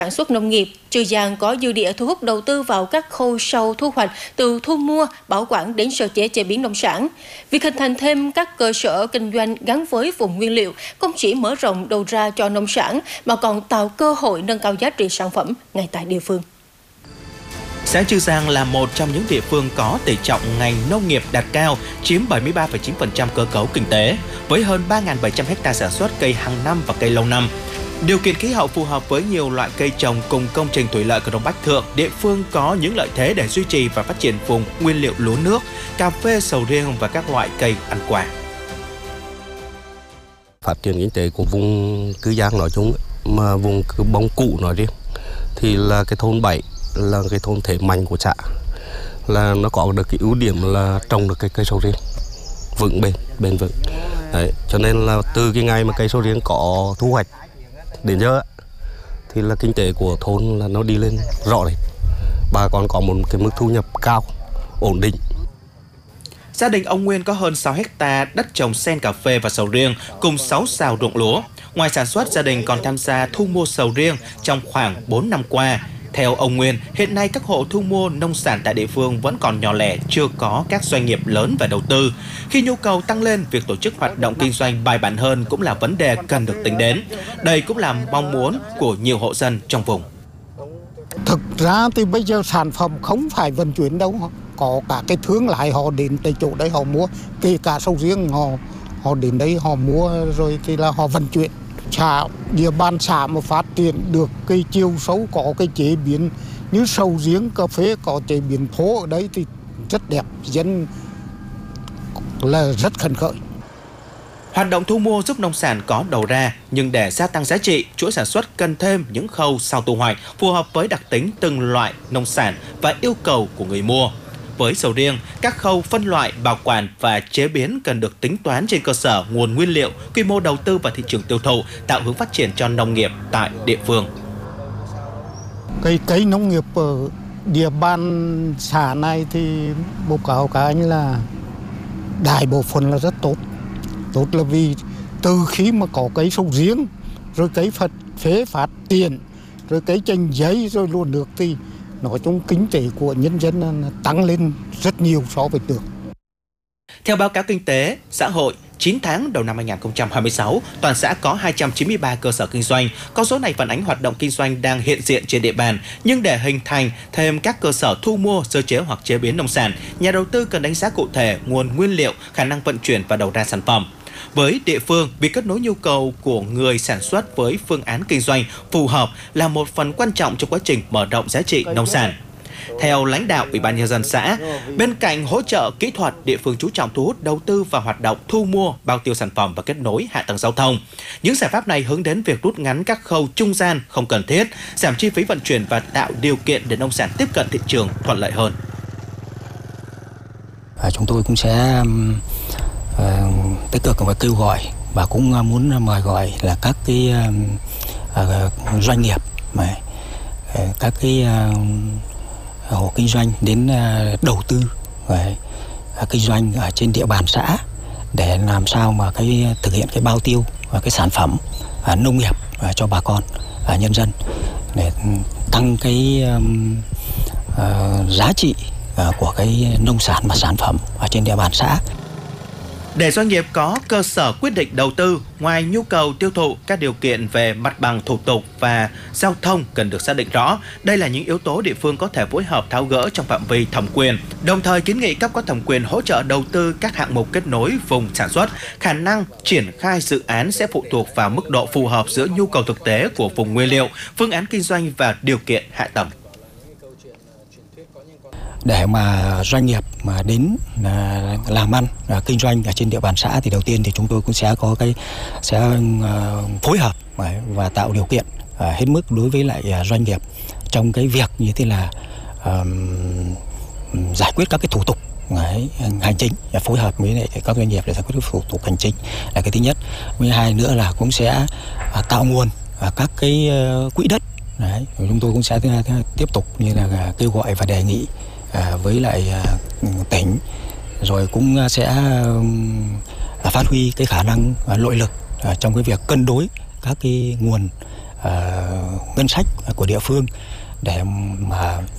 Sản xuất nông nghiệp, Trừ Giang có dư địa thu hút đầu tư vào các khâu sau thu hoạch, từ thu mua, bảo quản đến sơ chế chế biến nông sản. Việc hình thành thêm các cơ sở kinh doanh gắn với vùng nguyên liệu không chỉ mở rộng đầu ra cho nông sản mà còn tạo cơ hội nâng cao giá trị sản phẩm ngay tại địa phương. Xã Trừ Giang là một trong những địa phương có tỷ trọng ngành nông nghiệp đạt cao, chiếm 73,9% cơ cấu kinh tế, với hơn 3.700 ha sản xuất cây hàng năm và cây lâu năm. Điều kiện khí hậu phù hợp với nhiều loại cây trồng cùng công trình thủy lợi của Đông Bắc Thượng, địa phương có những lợi thế để duy trì và phát triển vùng nguyên liệu lúa nước, cà phê, sầu riêng và các loại cây ăn quả. Phát triển kinh tế của vùng Cư Giang nói chung, mà vùng Bông Cụ nói riêng, thì là cái thôn 7 là cái thôn thế mạnh của xã, là nó có được cái ưu điểm là trồng được cây sầu riêng vững bền vững. Đấy, cho nên là từ cái ngày mà cây sầu riêng có thu hoạch đến giờ thì là kinh tế của thôn là nó đi lên rõ rệt. Bà con có một cái mức thu nhập cao, ổn định. Gia đình ông Nguyên có hơn 6 ha đất trồng sen cà phê và sầu riêng cùng 6 sào ruộng lúa. Ngoài sản xuất, gia đình còn tham gia thu mua sầu riêng trong khoảng 4 năm qua. Theo ông Nguyên, hiện nay các hộ thu mua nông sản tại địa phương vẫn còn nhỏ lẻ, chưa có các doanh nghiệp lớn về đầu tư. Khi nhu cầu tăng lên, việc tổ chức hoạt động kinh doanh bài bản hơn cũng là vấn đề cần được tính đến. Đây cũng là mong muốn của nhiều hộ dân trong vùng. Thực ra thì bây giờ sản phẩm không phải vận chuyển đâu, có cả cái thương lái họ đến tại chỗ đấy họ mua, kể cả sầu riêng họ đến đấy họ mua rồi thì là họ vận chuyển. Địa bàn xã mà phát triển được cây chiều sâu có cái chế biến như sầu riêng, cà phê có chế biến thô ở đấy thì rất đẹp, dân là rất khấn khởi. Hoạt động thu mua giúp nông sản có đầu ra, nhưng để gia tăng giá trị, chuỗi sản xuất cần thêm những khâu sau thu hoạch phù hợp với đặc tính từng loại nông sản và yêu cầu của người mua. Với sầu riêng, các khâu phân loại, bảo quản và chế biến cần được tính toán trên cơ sở nguồn nguyên liệu, quy mô đầu tư và thị trường tiêu thụ, tạo hướng phát triển cho nông nghiệp tại địa phương. Cây nông nghiệp ở địa bàn xã này thì báo cáo cả anh là đại bộ phận là rất tốt. Tốt là vì từ khi mà có cây sầu riêng, rồi cây phế phát tiền, rồi cây chanh giấy, rồi luôn được thì nói chung kinh tế của nhân dân tăng lên rất nhiều so với trước. Theo báo cáo kinh tế, xã hội, 9 tháng đầu năm 2026, toàn xã có 293 cơ sở kinh doanh. Con số này phản ánh hoạt động kinh doanh đang hiện diện trên địa bàn. Nhưng để hình thành thêm các cơ sở thu mua, sơ chế hoặc chế biến nông sản, nhà đầu tư cần đánh giá cụ thể nguồn nguyên liệu, khả năng vận chuyển và đầu ra sản phẩm. Với địa phương, việc kết nối nhu cầu của người sản xuất với phương án kinh doanh phù hợp là một phần quan trọng trong quá trình mở rộng giá trị nông sản. Theo lãnh đạo Ủy ban nhân dân xã, bên cạnh hỗ trợ kỹ thuật, địa phương chú trọng thu hút đầu tư vào hoạt động thu mua, bao tiêu sản phẩm và kết nối hạ tầng giao thông. Những giải pháp này hướng đến việc rút ngắn các khâu trung gian không cần thiết, giảm chi phí vận chuyển và tạo điều kiện để nông sản tiếp cận thị trường thuận lợi hơn. Chúng tôi cũng sẽ tích cực và kêu gọi và cũng muốn mời gọi là các cái doanh nghiệp, các cái hộ kinh doanh đến đầu tư kinh doanh ở trên địa bàn xã để làm sao mà thực hiện cái bao tiêu và cái sản phẩm nông nghiệp cho bà con nhân dân để tăng cái giá trị của cái nông sản và sản phẩm ở trên địa bàn xã. Để doanh nghiệp có cơ sở quyết định đầu tư, ngoài nhu cầu tiêu thụ, các điều kiện về mặt bằng thủ tục và giao thông cần được xác định rõ. Đây là những yếu tố địa phương có thể phối hợp tháo gỡ trong phạm vi thẩm quyền. Đồng thời kiến nghị cấp có thẩm quyền hỗ trợ đầu tư các hạng mục kết nối vùng sản xuất. Khả năng triển khai dự án sẽ phụ thuộc vào mức độ phù hợp giữa nhu cầu thực tế của vùng nguyên liệu, phương án kinh doanh và điều kiện hạ tầng. Để mà doanh nghiệp mà đến làm ăn kinh doanh ở trên địa bàn xã thì đầu tiên thì chúng tôi cũng sẽ có phối hợp và tạo điều kiện hết mức đối với lại doanh nghiệp trong cái việc như thế là giải quyết các cái thủ tục hành chính, phối hợp với lại các doanh nghiệp để giải quyết thủ tục hành chính là cái thứ nhất. Thứ hai nữa là cũng sẽ tạo nguồn các cái quỹ đất. Đấy, chúng tôi cũng sẽ tiếp tục như là kêu gọi và đề nghị với lại tỉnh, rồi cũng sẽ phát huy cái khả năng nội lực trong cái việc cân đối các cái nguồn ngân sách của địa phương để mà